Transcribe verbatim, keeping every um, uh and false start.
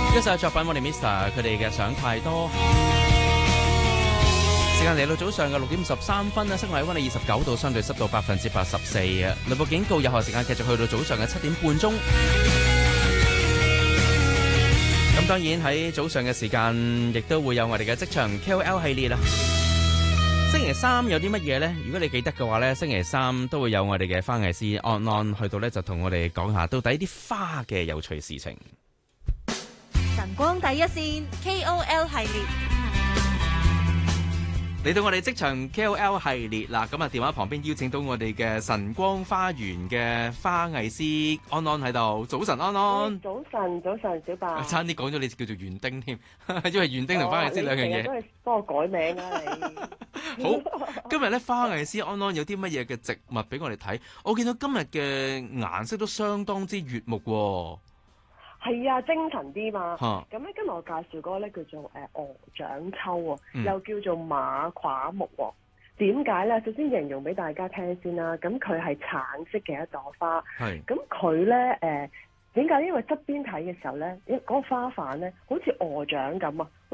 一首作品我哋 Mister 佢哋嘅想太多。時間嚟到早上嘅六點十三分啦，室外氣溫係二十九度，相對濕度百分之八十四啊。雷暴警告有效時間繼續去到早上嘅七點半鐘。咁當然喺早上嘅時間，亦都會有我哋嘅職場 K O L 系列啦。星期三有啲乜嘢呢？如果你記得嘅話呢，星期三都會有我哋嘅花藝師安安去到呢，就同我哋講下到底啲花嘅有趣事情。 晨光第一線 K O L 系列。 嚟到我哋職場 K O L 系列啦，咁啊電話旁邊邀請到我哋嘅晨光花園嘅花藝師安安喺度。早晨，安安。 早晨，早晨，小白。 差啲講咗你叫做園丁添，因為園丁同花藝師兩樣嘢。 你成日都係幫我改名啊！你好，今日咧花藝師安安有啲乜嘢嘅植物俾我哋睇？我見到今日嘅顏色都相當之悅目喎。 係啊，精神啲嘛。 咁咧，今日我介紹嗰個咧叫做誒鵝掌秋啊， 嗯、 又叫做馬褂木喎。點解咧？首先形容俾大家聽先啦。咁佢係橙色嘅一朵花。 係。 咁佢咧誒點解？因為側邊睇嘅時候咧，嗰、嗰個花瓣咧好似鵝掌咁啊。